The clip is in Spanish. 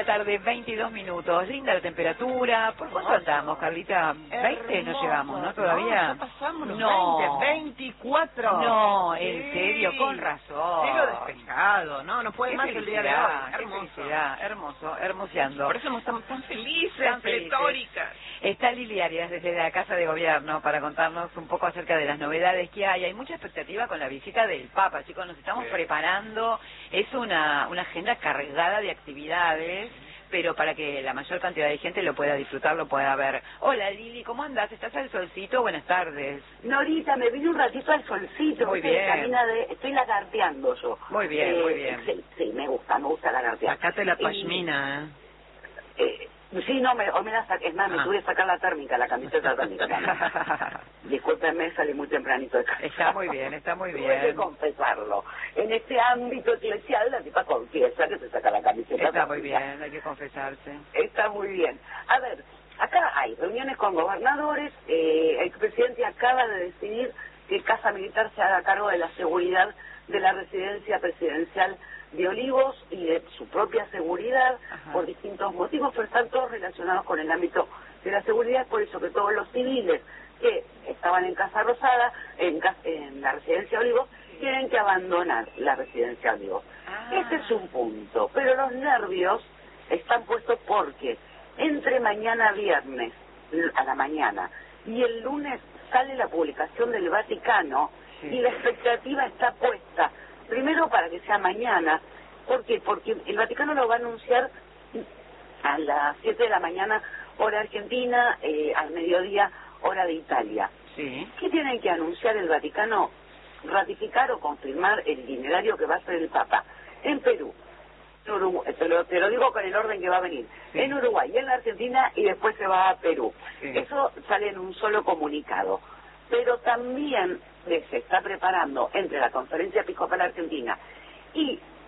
tarde, 22 minutos. Linda la temperatura. ¿Por cuánto andamos, Carlita? 20 nos llevamos, ¿no? ¿Todavía? No, ya pasamos los No. 20, 24. No, Sí. en serio, con razón. Cielo despejado, no puede Qué más el día de hoy. felicidad, qué Hermoso. felicidad, hermoso, hermoseando. Por eso estamos tan felices, Tan felices. pletóricas. Está Lili Arias desde la Casa de Gobierno para contarnos un poco acerca de las novedades que hay. Hay mucha expectativa con la visita del Papa, chicos, nos estamos preparando. Es una agenda cargada de actividades, pero para que la mayor cantidad de gente lo pueda disfrutar, lo pueda ver. Hola Lili, ¿cómo andás? ¿Estás al solcito? Buenas tardes. Norita, me vine un ratito al solcito. Muy bien. Estoy lagarteando yo. Muy bien, muy bien. Sí, me gusta lagartear. Sacate la pashmina, Sí, no, hoy me la saqué. Es más, me tuve que sacar la térmica, la camiseta térmica. Discúlpenme, salí muy tempranito de casa. Está muy bien, está muy Tuve que bien. confesarlo. En este ámbito eclesial, la tipa confiesa que se saca la camiseta. Está muy térmica. bien, hay que confesarse. Está muy bien. A ver, acá hay reuniones con gobernadores. El presidente acaba de decidir que Casa Militar se haga cargo de la seguridad de la residencia presidencial de Olivos y de su propia seguridad. Ajá. Por distintos motivos, pero están todos relacionados con el ámbito de la seguridad. Por eso que todos los civiles que estaban en Casa Rosada, en la residencia Olivos, tienen que abandonar la residencia Olivos. Este es un punto, pero los nervios están puestos porque entre mañana viernes a la mañana y el lunes sale la publicación del Vaticano. Sí. Y la expectativa está puesta primero para que sea mañana. ¿Por qué? Porque el Vaticano lo va a anunciar a las 7 de la mañana hora argentina, al mediodía hora de Italia. Sí. ¿Qué tienen que anunciar el Vaticano? Ratificar o confirmar el itinerario que va a hacer el Papa en Perú, en Uruguay, te lo digo con el orden que va a venir, sí. En Uruguay, en la Argentina y después se va a Perú. Sí. Eso sale en un solo comunicado. Pero también se está preparando entre la Conferencia Episcopal Argentina y